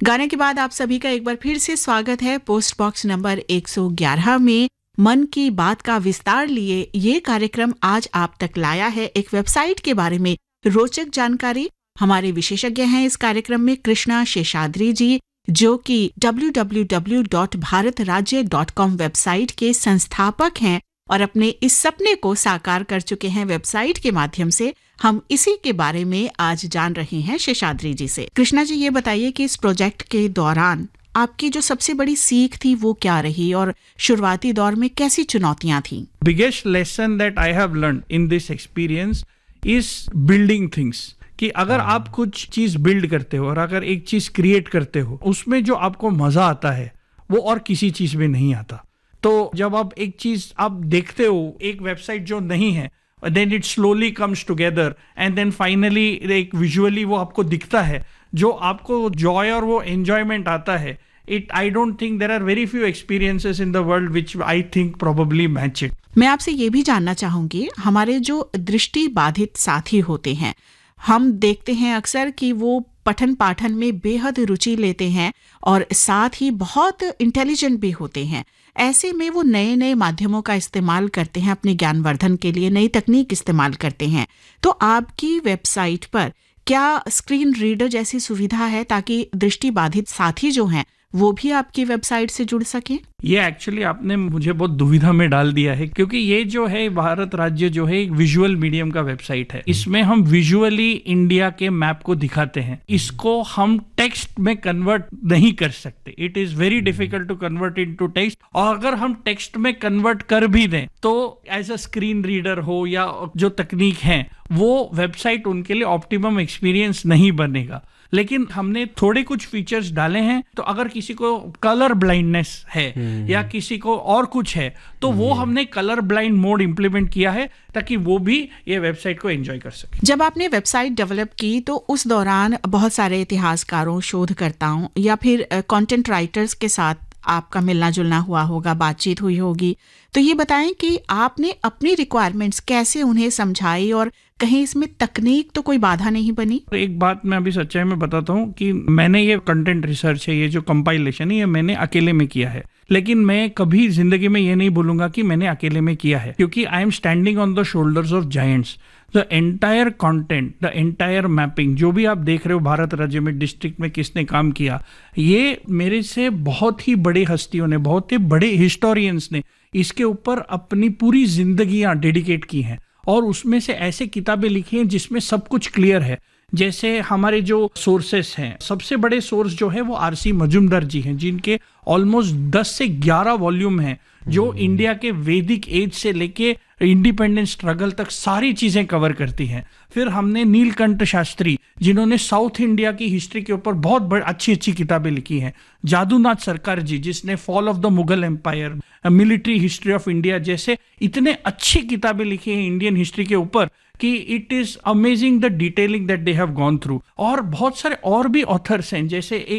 गाने के बाद आप सभी का एक बार फिर से स्वागत है पोस्ट बॉक्स नंबर 111 में। मन की बात का विस्तार लिए ये कार्यक्रम आज आप तक लाया है एक वेबसाइट के बारे में रोचक जानकारी। हमारे विशेषज्ञ हैं इस कार्यक्रम में कृष्णा शेषाद्री जी, जो कि www.bharatrajya.com वेबसाइट के संस्थापक हैं और अपने इस सपने को साकार कर चुके हैं वेबसाइट के माध्यम से। हम इसी के बारे में आज जान रहे हैं शेषाद्री जी से। कृष्णा जी, ये बताइए कि इस प्रोजेक्ट के दौरान आपकी जो सबसे बड़ी सीख थी वो क्या रही और शुरुआती दौर में कैसी चुनौतियां थी? Biggest lesson that I have learn in this experience is building things. कि अगर आप कुछ चीज बिल्ड करते हो और अगर एक चीज क्रिएट करते हो, उसमें जो आपको मजा आता है वो और किसी चीज में नहीं आता। तो जब आप एक चीज आप देखते हो, एक वेबसाइट जो नहीं है, then it slowly comes together and then finally एक विजुअली वो आपको दिखता है, जो आपको जॉय और वो एंजॉयमेंट आता है। I don't think there are very few experiences in the world which I think probably match it. मैं आपसे ये भी जानना चाहूंगी, हमारे जो दृष्टि बाधित साथी होते हैं, हम देखते हैं अक्सर कि वो पठन पाठन में बेहद रुचि लेते हैं और साथ ही बहुत इंटेलिजेंट भी होते हैं। ऐसे में वो नए नए माध्यमों का इस्तेमाल करते हैं, अपने ज्ञानवर्धन के लिए नई तकनीक इस्तेमाल करते हैं। तो आपकी वेबसाइट पर क्या स्क्रीन रीडर जैसी सुविधा है ताकि दृष्टि बाधित साथी जो हैं वो भी आपकी वेबसाइट से जुड़ सकें? ये एक्चुअली आपने मुझे बहुत दुविधा में डाल दिया है, क्योंकि ये जो है भारत राज्य जो है एक विजुअल मीडियम का वेबसाइट है। इसमें हम विजुअली इंडिया के मैप को दिखाते हैं। इसको हम टेक्स्ट में कन्वर्ट नहीं कर सकते। It is very difficult to convert into text. और अगर हम टेक्स्ट में कन्वर्ट कर भी दें तो एज अ स्क्रीन रीडर हो या जो तकनीक है, वो वेबसाइट उनके लिए ऑप्टिमम एक्सपीरियंस नहीं बनेगा। लेकिन हमने थोड़े कुछ फीचर्स डाले हैं, तो अगर किसी को कलर ब्लाइंडनेस है या किसी को और कुछ है, तो वो हमने कलर ब्लाइंड मोड इंप्लीमेंट किया है ताकि वो भी ये वेबसाइट को एंजॉय कर सके। जब आपने वेबसाइट डेवलप की तो उस दौरान बहुत सारे इतिहासकारों, शोधकर्ताओं या फिर कंटेंट राइटर्स के साथ आपका मिलना जुलना हुआ होगा, बातचीत हुई होगी। तो ये बताएं कि आपने अपनी रिक्वायरमेंट्स कैसे उन्हें समझाई और कहीं इसमें तकनीक तो कोई बाधा नहीं बनी? एक बात मैं अभी सच्चाई में बताता हूँ कि मैंने ये कंटेंट रिसर्च है, ये जो कंपाइलेशन है, ये मैंने अकेले में किया है। लेकिन मैं कभी जिंदगी में ये नहीं बोलूंगा कि मैंने अकेले में किया है, क्योंकि I am standing on the shoulders of giants. The entire content, the entire mapping, जो भी आप देख रहे हो भारत राज्य में डिस्ट्रिक्ट में किसने काम किया, ये मेरे से बहुत ही बड़ी हस्तियों ने, बहुत ही बड़े हिस्टोरियंस ने इसके ऊपर अपनी पूरी जिंदगियां डेडिकेट की हैं। और उसमें से ऐसे किताबें लिखी हैं जिसमें सब कुछ क्लियर है। जैसे हमारे जो सोर्सेस हैं, सबसे बड़े सोर्स जो है वो आरसी मजुमदार जी हैं, जिनके ऑलमोस्ट 10 से 11 वॉल्यूम हैं, जो इंडिया के वैदिक एज से लेके इंडिपेंडेंस स्ट्रगल तक सारी चीजें कवर करती हैं। फिर हमने नीलकंठ शास्त्री, जिन्होंने साउथ इंडिया की हिस्ट्री के ऊपर बहुत अच्छी अच्छी किताबें लिखी हैं। जादूनाथ सरकार जी, जिसने fall of the Mughal empire, military history of India जैसे इतने अच्छी किताबें लिखी हैं इंडियन हिस्ट्री के ऊपर कि it is amazing the detailing that they have gone through. और बहुत सारे और भी ऑथर्स हैं, जैसे